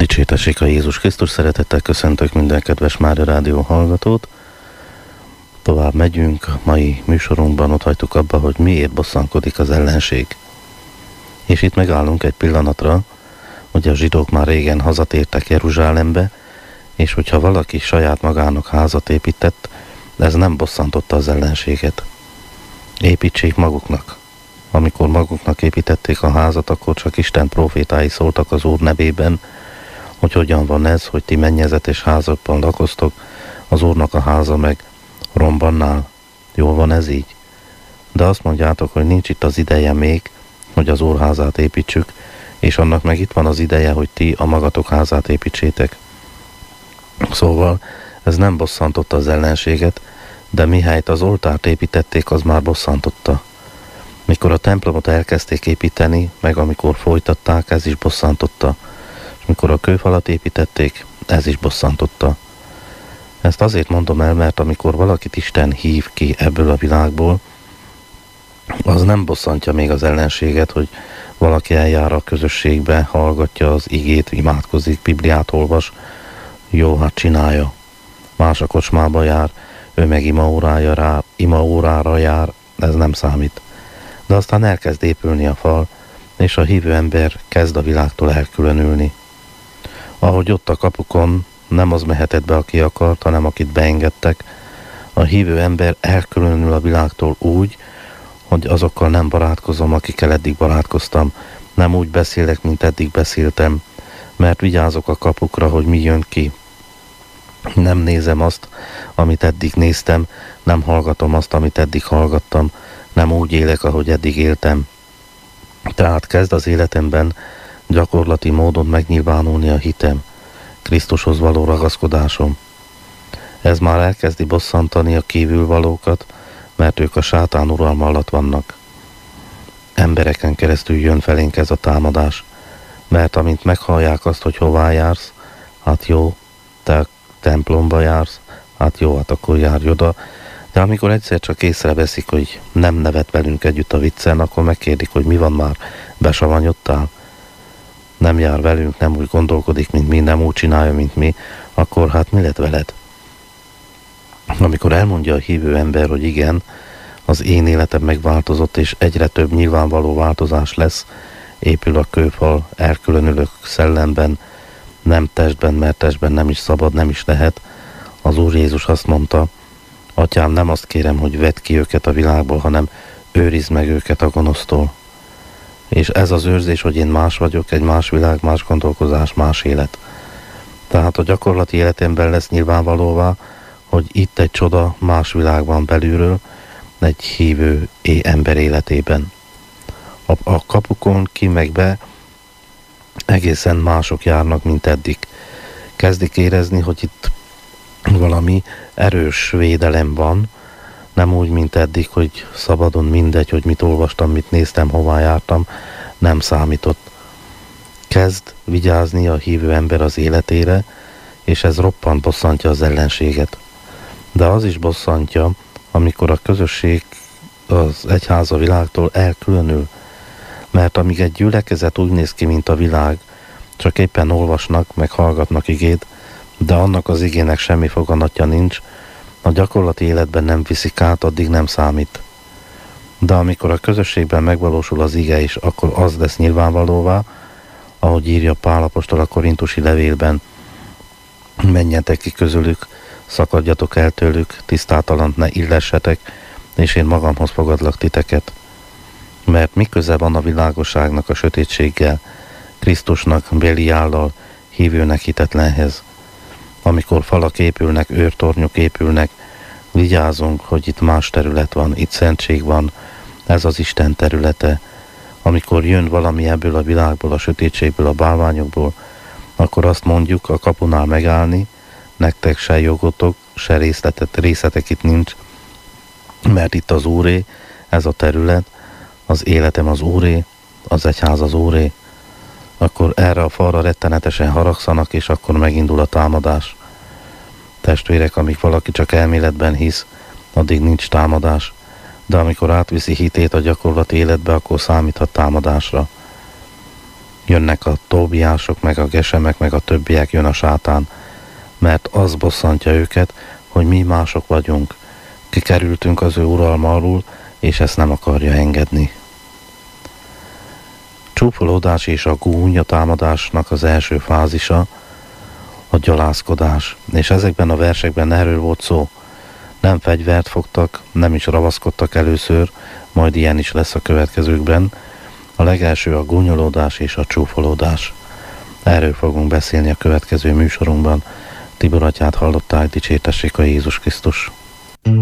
Dicsértessék a Jézus Krisztus, szeretettel köszöntök minden kedves Mária Rádió hallgatót. Tovább megyünk, a mai műsorunkban ott hagytuk abba, hogy miért bosszankodik az ellenség. És itt megállunk egy pillanatra, hogy a zsidók már régen hazatértek Jeruzsálembe, és hogyha valaki saját magának házat épített, ez nem bosszantotta az ellenséget. Építsék maguknak. Amikor maguknak építették a házat, akkor csak Isten prófétái szóltak az Úr nevében, hogy hogyan van ez, hogy ti mennyezetes házakban lakoztok, az Úrnak a háza meg romban áll. Jól van ez így? De azt mondjátok, hogy nincs itt az ideje még, hogy az Úr házát építsük, és annak meg itt van az ideje, hogy ti a magatok házát építsétek. Szóval ez nem bosszantotta az ellenséget, de mihelyt az oltárt építették, az már bosszantotta. Mikor a templomot elkezdték építeni, meg amikor folytatták, ez is bosszantotta. És mikor a kőfalat építették, ez is bosszantotta. Ezt azért mondom el, mert amikor valakit Isten hív ki ebből a világból, az nem bosszantja még az ellenséget, hogy valaki eljár a közösségbe, hallgatja az igét, imádkozik, Bibliát olvas, jó, hát csinálja. Más a kocsmába jár, ő meg imaórára jár, ez nem számít. De aztán elkezd épülni a fal, és a hívő ember kezd a világtól elkülönülni. Ahogy ott a kapukon nem az mehetett be, aki akart, hanem akit beengedtek, a hívő ember elkülönül a világtól úgy, hogy azokkal nem barátkozom, akikkel eddig barátkoztam, nem úgy beszélek, mint eddig beszéltem, mert vigyázok a kapukra, hogy mi jön ki. Nem nézem azt, amit eddig néztem, nem hallgatom azt, amit eddig hallgattam, nem úgy élek, ahogy eddig éltem. Tehát kezd az életemben gyakorlati módon megnyilvánulni a hitem, Krisztushoz való ragaszkodásom. Ez már elkezdi bosszantani a kívülvalókat, mert ők a sátán uralma alatt vannak. Embereken keresztül jön felénk ez a támadás, mert amint meghallják azt, hogy hová jársz, hát jó, te templomba jársz, hát jó, hát akkor járj oda, de amikor egyszer csak észreveszik, hogy nem nevet velünk együtt a viccen, akkor megkérdik, hogy mi van már, besavanyodtál? Nem jár velünk, nem úgy gondolkodik, mint mi, nem úgy csinálja, mint mi, akkor hát mi lett veled? Amikor elmondja a hívő ember, hogy igen, az én életem megváltozott, és egyre több nyilvánvaló változás lesz, épül a kőfal, elkülönülök szellemben, nem testben, mert testben nem is szabad, nem is lehet. Az Úr Jézus azt mondta, Atyám, nem azt kérem, hogy vedd ki őket a világból, hanem őrizd meg őket a gonosztól. És ez az őrzés, hogy én más vagyok, egy más világ, más gondolkozás, más élet. Tehát a gyakorlati életemben lesz nyilvánvalóvá, hogy itt egy csoda más világban belülről, egy hívő ember életében. A kapukon ki meg be egészen mások járnak, mint eddig. Kezdik érezni, hogy itt valami erős védelem van, nem úgy, mint eddig, hogy szabadon mindegy, hogy mit olvastam, mit néztem, hová jártam, nem számított. Kezd vigyázni a hívő ember az életére, és ez roppant bosszantja az ellenséget. De az is bosszantja, amikor a közösség, az egyház a világtól elkülönül, mert amíg egy gyülekezet úgy néz ki, mint a világ, csak éppen olvasnak, meg hallgatnak igét, de annak az igének semmi foganatja nincs, a gyakorlati életben nem viszik át, addig nem számít. De amikor a közösségben megvalósul az ige is, akkor az lesz nyilvánvalóvá, ahogy írja Pál apostol a korintusi levélben, menjetek ki közülük, szakadjatok el tőlük, tisztátalant ne illessetek, és én magamhoz fogadlak titeket. Mert mi köze van a világosságnak a sötétséggel, Krisztusnak, Béliállal, hívőnek hitetlenhez. Amikor falak épülnek, őrtornyok épülnek, vigyázunk, hogy itt más terület van, itt szentség van, ez az Isten területe. Amikor jön valami ebből a világból, a sötétségből, a bálványokból, akkor azt mondjuk a kapunál megállni, nektek se jogotok, se részletek itt nincs, mert itt az Úré, ez a terület, az életem az Úré, az egyház az Úré. Akkor erre a falra rettenetesen haragszanak, és akkor megindul a támadás. Testvérek, amíg valaki csak elméletben hisz, addig nincs támadás, de amikor átviszi hitét a gyakorlati életbe, akkor számíthat támadásra. Jönnek a Tóbiások, meg a Gesemek, meg a többiek, jön a sátán, mert az bosszantja őket, hogy mi mások vagyunk, kikerültünk az ő uralma alul, és ezt nem akarja engedni. Csúfolódás és a gúnya támadásnak az első fázisa a gyalázkodás, és ezekben a versekben erről volt szó. Nem fegyvert fogtak, nem is ravaszkodtak először, majd ilyen is lesz a következőkben. A legelső a gúnyolódás és a csúfolódás. Erről fogunk beszélni a következő műsorunkban. Tibor atyát hallották, dicsértessék a Jézus Krisztus!